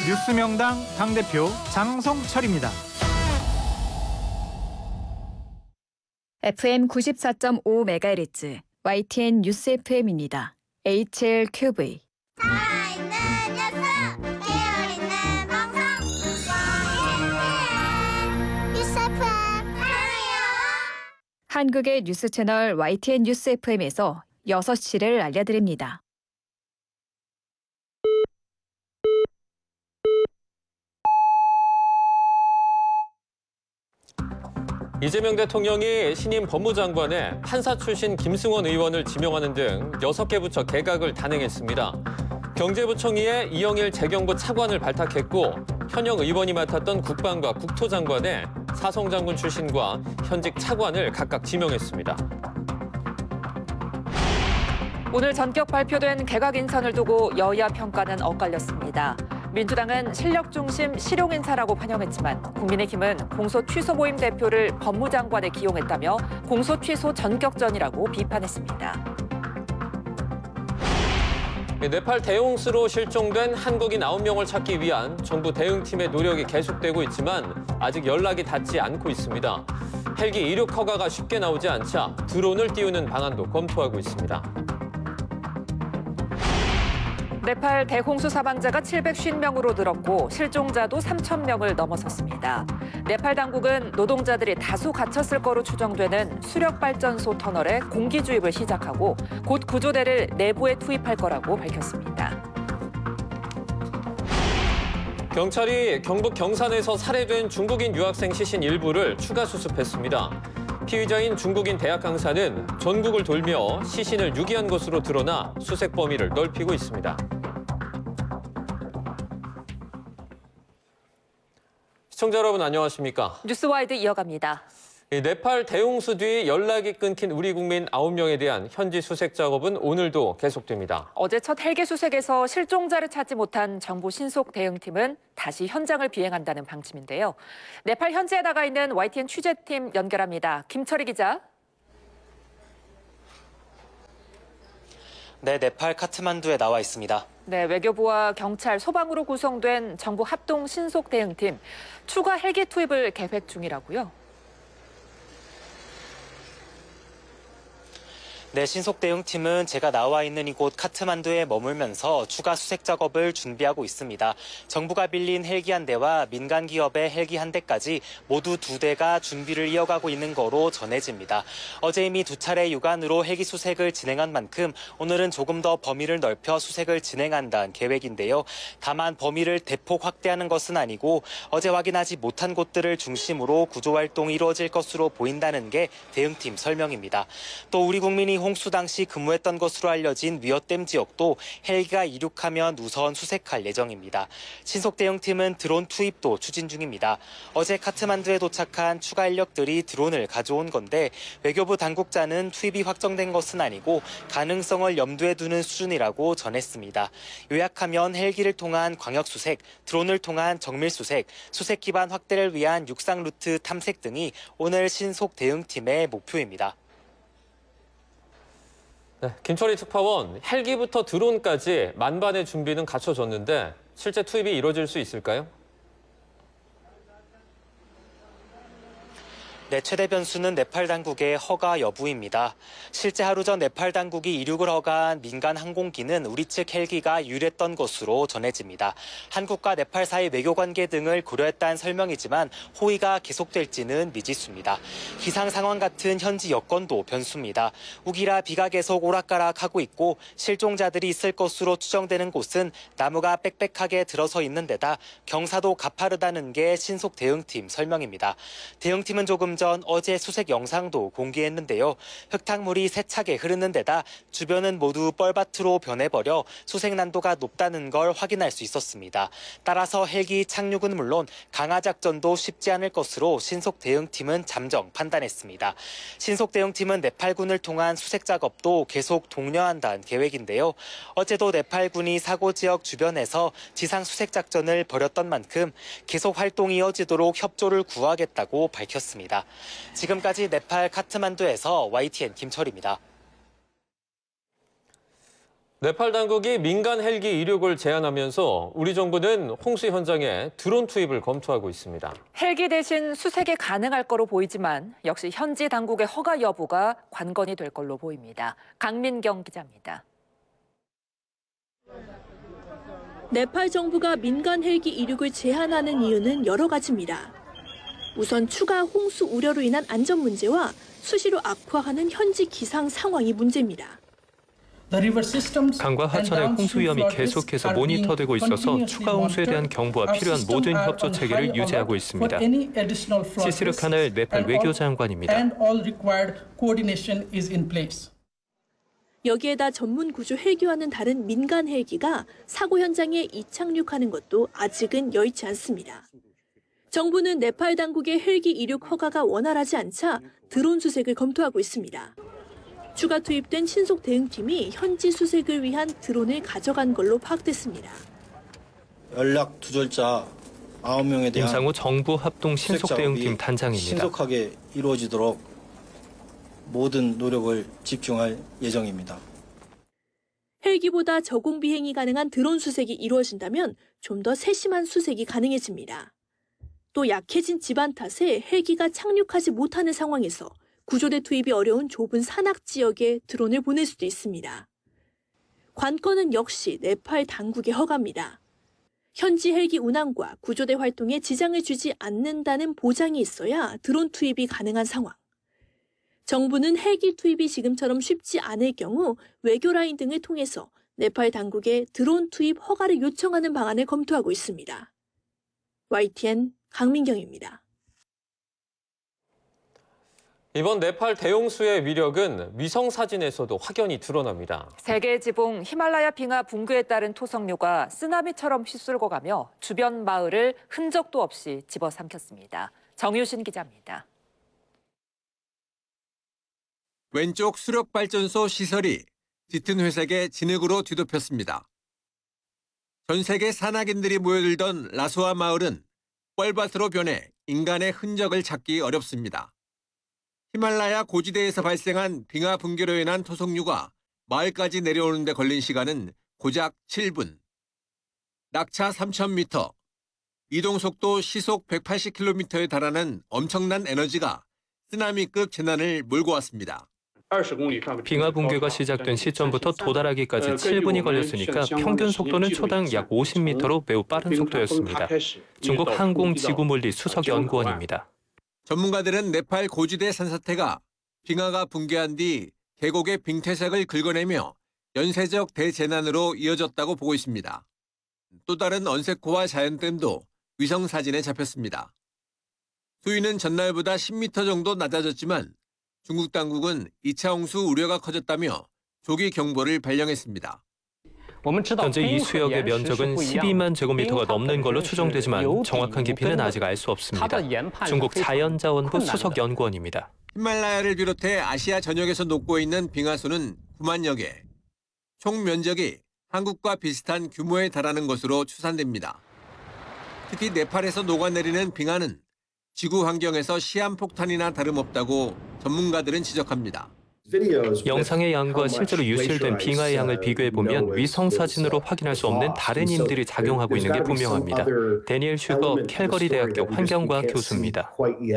뉴스명당 당대표 장성철입니다. FM 94.5MHz YTN 뉴스 FM입니다. HLQV. 살아있는 뉴스, 깨어있는 방송, YTN 뉴스 FM 사랑해요. 한국의 뉴스 채널 YTN 뉴스 FM에서 6시를 알려드립니다. 이재명 대통령이 신임 법무장관에 판사 출신 김승원 의원을 지명하는 등 6개 부처 개각을 단행했습니다. 경제부총리에 이영일 재경부 차관을 발탁했고 현역 의원이 맡았던 국방과 국토장관에 사성장군 출신과 현직 차관을 각각 지명했습니다. 오늘 전격 발표된 개각 인선을 두고 여야 평가는 엇갈렸습니다. 민주당은 실력 중심 실용 인사라고 환영했지만 국민의힘은 공소 취소 모임 대표를 법무장관에 기용했다며 공소 취소 전격전이라고 비판했습니다. 네팔 대홍수로 실종된 한국인 9명을 찾기 위한 정부 대응팀의 노력이 계속되고 있지만 아직 연락이 닿지 않고 있습니다. 헬기 이륙 허가가 쉽게 나오지 않자 드론을 띄우는 방안도 검토하고 있습니다. 네팔 대홍수 사망자가 750명으로 늘었고 실종자도 3,000명을 넘어섰습니다. 네팔 당국은 노동자들이 다수 갇혔을 거로 추정되는 수력발전소 터널에 공기 주입을 시작하고 곧 구조대를 내부에 투입할 거라고 밝혔습니다. 경찰이 경북 경산에서 살해된 중국인 유학생 시신 일부를 추가 수습했습니다. 피의자인 중국인 대학 강사는 전국을 돌며 시신을 유기한 것으로 드러나 수색 범위를 넓히고 있습니다. 시청자 여러분 안녕하십니까? 뉴스와이드 이어갑니다. 네팔 대홍수 뒤 연락이 끊긴 우리 국민 9명에 대한 현지 수색 작업은 오늘도 계속됩니다. 어제 첫 헬기 수색에서 실종자를 찾지 못한 정부 신속 대응팀은 다시 현장을 비행한다는 방침인데요. 네팔 현지에 나가 있는 YTN 취재팀 연결합니다. 김철희 기자. 네, 네팔 카트만두에 나와 있습니다. 네, 외교부와 경찰, 소방으로 구성된 정부 합동 신속 대응팀 추가 헬기 투입을 계획 중이라고요. 네, 신속 대응팀은 제가 나와 있는 이곳 카트만두에 머물면서 추가 수색 작업을 준비하고 있습니다. 정부가 빌린 헬기 한 대와 민간 기업의 헬기 한 대까지 모두 2대가 준비를 이어가고 있는 거로 전해집니다. 어제 이미 2차례 육안으로 헬기 수색을 진행한 만큼 오늘은 조금 더 범위를 넓혀 수색을 진행한다는 계획인데요. 다만 범위를 대폭 확대하는 것은 아니고 어제 확인하지 못한 곳들을 중심으로 구조 활동이 이루어질 것으로 보인다는 게 대응팀 설명입니다. 또 우리 국민이 홍수 당시 근무했던 것으로 알려진 위어댐 지역도 헬기가 이륙하면 우선 수색할 예정입니다. 신속 대응팀은 드론 투입도 추진 중입니다. 어제 카트만두에 도착한 추가 인력들이 드론을 가져온 건데 외교부 당국자는 투입이 확정된 것은 아니고 가능성을 염두에 두는 수준이라고 전했습니다. 요약하면 헬기를 통한 광역 수색, 드론을 통한 정밀 수색, 수색 기반 확대를 위한 육상 루트 탐색 등이 오늘 신속 대응팀의 목표입니다. 네, 김철희 특파원, 헬기부터 드론까지 만반의 준비는 갖춰졌는데 실제 투입이 이루어질 수 있을까요? 네, 최대 변수는 네팔 당국의 허가 여부입니다. 실제 하루 전 네팔 당국이 이륙을 허가한 민간 항공기는 우리 측 헬기가 유일했던 것으로 전해집니다. 한국과 네팔 사이 외교관계 등을 고려했다는 설명이지만 호의가 계속될지는 미지수입니다. 기상 상황 같은 현지 여건도 변수입니다. 우기라 비가 계속 오락가락하고 있고 실종자들이 있을 것으로 추정되는 곳은 나무가 빽빽하게 들어서 있는 데다 경사도 가파르다는 게 신속 대응팀 설명입니다. 대응팀은 조금 전 어제 수색 영상도 공개했는데요. 흙탕물이 세차게 흐르는 데다 주변은 모두 뻘밭으로 변해버려 수색 난도가 높다는 걸 확인할 수 있었습니다. 따라서 헬기 착륙은 물론 강화 작전도 쉽지 않을 것으로 신속 대응팀은 잠정 판단했습니다. 신속 대응팀은 네팔군을 통한 수색 작업도 계속 독려한다는 계획인데요. 어제도 네팔군이 사고 지역 주변에서 지상 수색 작전을 벌였던 만큼 계속 활동이 이어지도록 협조를 구하겠다고 밝혔습니다. 지금까지 네팔 카트만두에서 YTN 김철희입니다. 네팔 당국이 민간 헬기 이륙을 제한하면서 우리 정부는 홍수 현장에 드론 투입을 검토하고 있습니다. 헬기 대신 수색이 가능할 거로 보이지만 역시 현지 당국의 허가 여부가 관건이 될 걸로 보입니다. 강민경 기자입니다. 네팔 정부가 민간 헬기 이륙을 제한하는 이유는 여러 가지입니다. 우선 추가 홍수 우려로 인한 안전 문제와 수시로 악화하는 현지 기상 상황이 문제입니다. 강과 하천의 홍수 위험이 계속해서 모니터되고 있어서 추가 홍수에 대한 경보와 필요한 모든 협조 체계를 유지하고 있습니다. 시시르 카넬 네팔 외교장관입니다. 여기에다 전문 구조 헬기와는 다른 민간 헬기가 사고 현장에 이착륙하는 것도 아직은 여의치 않습니다. 정부는 네팔 당국의 헬기 이륙 허가가 원활하지 않자 드론 수색을 검토하고 있습니다. 추가 투입된 신속 대응팀이 현지 수색을 위한 드론을 가져간 걸로 파악됐습니다. 연락 두절자 9명에 대한 임상우 정부 합동 신속 대응팀 단장입니다. 신속하게 이루어지도록 모든 노력을 집중할 예정입니다. 헬기보다 저공 비행이 가능한 드론 수색이 이루어진다면 좀 더 세심한 수색이 가능해집니다. 또 약해진 지반 탓에 헬기가 착륙하지 못하는 상황에서 구조대 투입이 어려운 좁은 산악 지역에 드론을 보낼 수도 있습니다. 관건은 역시 네팔 당국의 허가입니다. 현지 헬기 운항과 구조대 활동에 지장을 주지 않는다는 보장이 있어야 드론 투입이 가능한 상황. 정부는 헬기 투입이 지금처럼 쉽지 않을 경우 외교라인 등을 통해서 네팔 당국에 드론 투입 허가를 요청하는 방안을 검토하고 있습니다. YTN 강민경입니다. 이번 네팔 대홍수의 위력은 위성 사진에서도 확연히 드러납니다. 세계 지붕 히말라야 빙하 붕괴에 따른 토성류가 쓰나미처럼 휩쓸고 가며 주변 마을을 흔적도 없이 집어삼켰습니다. 정유신 기자입니다. 왼쪽 수력발전소 시설이 짙은 회색의 진흙으로 뒤덮였습니다. 전 세계 산악인들이 모여들던 라소아 마을은 뻘밭으로 변해 인간의 흔적을 찾기 어렵습니다. 히말라야 고지대에서 발생한 빙하 붕괴로 인한 토성류가 마을까지 내려오는 데 걸린 시간은 고작 7분. 낙차 3,000m, 이동속도 시속 180km에 달하는 엄청난 에너지가 쓰나미급 재난을 몰고 왔습니다. 빙하 붕괴가 시작된 시점부터 도달하기까지 7분이 걸렸으니까 평균 속도는 초당 약 50m로 매우 빠른 속도였습니다. 중국 항공지구물리 수석연구원입니다. 전문가들은 네팔 고지대 산사태가 빙하가 붕괴한 뒤 계곡의 빙퇴색을 긁어내며 연쇄적 대재난으로 이어졌다고 보고 있습니다. 또 다른 언세코와 자연댐도 위성 사진에 잡혔습니다. 수위는 전날보다 10m 정도 낮아졌지만 중국 당국은 2차 홍수 우려가 커졌다며 조기 경보를 발령했습니다. 현재 이 수역의 면적은 12만 제곱미터가 넘는 걸로 추정되지만 정확한 깊이는 아직 알 수 없습니다. 중국 자연자원부 수석연구원입니다. 히말라야를 비롯해 아시아 전역에서 녹고 있는 빙하수는 9만여 개. 총 면적이 한국과 비슷한 규모에 달하는 것으로 추산됩니다. 특히 네팔에서 녹아내리는 빙하는 지구 환경에서 시한폭탄이나 다름없다고 전문가들은 지적합니다. 영상의 양과 실제로 유실된 빙하의 양을 비교해보면 위성사진으로 확인할 수 없는 다른 힘들이 작용하고 있는 게 분명합니다. 데니엘 슈거 캘거리 대학교 환경과학 교수입니다.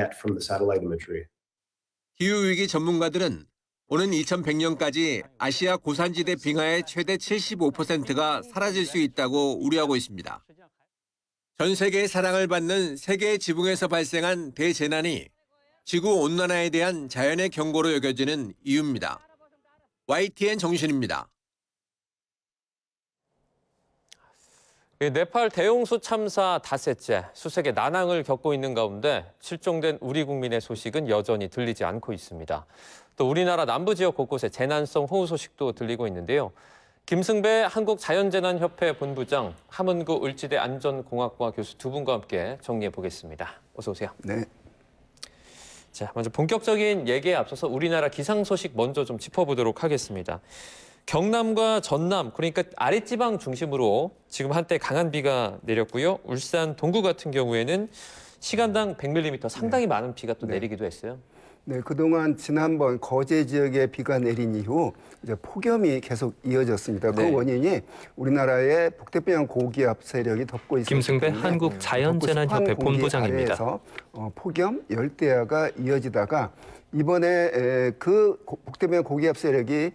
기후위기 전문가들은 오는 2100년까지 아시아 고산지대 빙하의 최대 75%가 사라질 수 있다고 우려하고 있습니다. 전 세계의 사랑을 받는 세계의 지붕에서 발생한 대재난이 지구온난화에 대한 자연의 경고로 여겨지는 이유입니다. YTN 정신입니다. 네팔 대홍수 참사 닷새째 수색의 난항을 겪고 있는 가운데 실종된 우리 국민의 소식은 여전히 들리지 않고 있습니다. 또 우리나라 남부 지역 곳곳에 재난성 호우 소식도 들리고 있는데요. 김승배 한국자연재난협회 본부장, 함은구 을지대 안전공학과 교수 두 분과 함께 정리해 보겠습니다. 어서 오세요. 네. 자, 먼저 본격적인 얘기에 앞서서 우리나라 기상 소식 먼저 좀 짚어보도록 하겠습니다. 경남과 전남, 그러니까 아랫지방 중심으로 지금 한때 강한 비가 내렸고요. 울산, 동구 같은 경우에는 시간당 100mm 상당히 많은 비가 또 내리기도 했어요. 네, 그동안 지난번 거제 지역에 비가 내린 이후 이제 폭염이 계속 이어졌습니다. 네. 그 원인이 우리나라의 북태평양 고기압 세력이 덮고 있습니다. 김승배 한국자연재난협회 본부장입니다. 아래에서 폭염, 열대야가 이어지다가 이번에 그 북태평양 고기압 세력이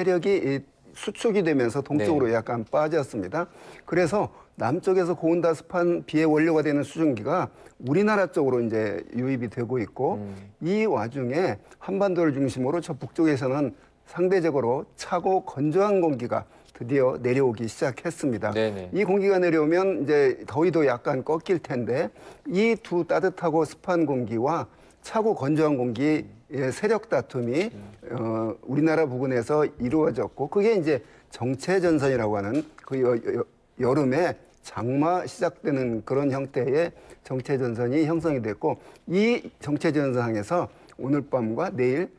수축이 되면서 동쪽으로 네. 약간 빠졌습니다. 그래서 남쪽에서 고온다습한 비의 원료가 되는 수증기가 우리나라 쪽으로 이제 유입이 되고 있고 이 와중에 한반도를 중심으로 저 북쪽에서는 상대적으로 차고 건조한 공기가 드디어 내려오기 시작했습니다. 네네. 이 공기가 내려오면 이제 더위도 약간 꺾일 텐데 이 두 따뜻하고 습한 공기와 차고 건조한 공기의 세력 다툼이 우리나라 부근에서 이루어졌고 그게 이제 정체전선이라고 하는 그 여름에 장마 시작되는 그런 형태의 정체전선이 형성이 됐고 이 정체전선상에서 오늘 밤과 내일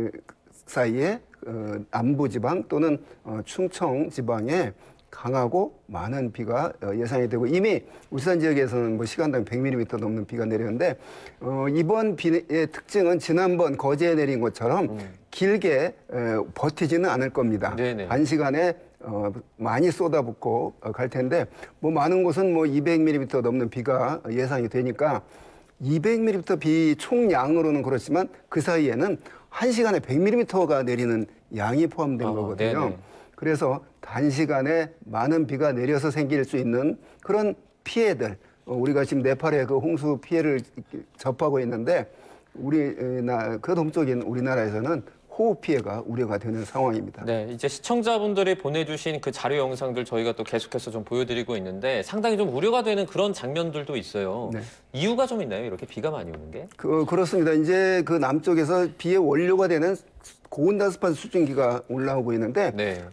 사이에 남부지방 또는 충청 지방에 강하고 많은 비가 예상이 되고 이미 울산 지역에서는 뭐 시간당 100mm 넘는 비가 내렸는데 이번 비의 특징은 지난번 거제에 내린 것처럼 길게 버티지는 않을 겁니다. 네네. 단시간에 많이 쏟아붓고 갈 텐데 뭐 많은 곳은 뭐 200mm 넘는 비가 예상이 되니까 200mm 비 총량으로는 그렇지만 그 사이에는 1시간에 100mm가 내리는 양이 포함된 거거든요. 네네. 그래서 단시간에 많은 비가 내려서 생길 수 있는 그런 피해들 우리가 지금 네팔의 그 홍수 피해를 접하고 있는데 그 동쪽인 우리나라에서는 호우 피해가 우려가 되는 상황입니다. 네, 이제 시청자분들이 보내주신 그 자료 영상들 저희가 또 계속해서 좀 보여드리고 있는데 상당히 좀 우려가 되는 그런 장면들도 있어요. 네. 이유가 좀 있나요? 이렇게 비가 많이 오는 게? 그렇습니다. 이제 그 남쪽에서 비의 원료가 되는 고온다습한 수증기가 올라오고 있는데 네.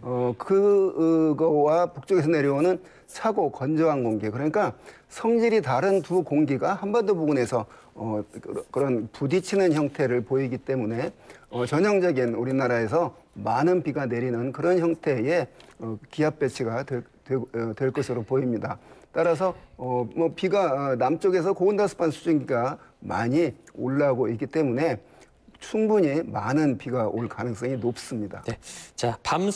그거와 북쪽에서 내려오는 차고 건조한 공기 그러니까 성질이 다른 두 공기가 한반도 부근에서 그런 부딪히는 형태를 보이기 때문에 전형적인 우리나라에서 많은 비가 내리는 그런 형태의 기압 배치가 될 것으로 보입니다. 따라서 뭐 비가 남쪽에서 고온다습한 수증기가 많이 올라오고 있기 때문에 충분히 많은 비가 올 가능성이 높습니다. 네. 자, 밤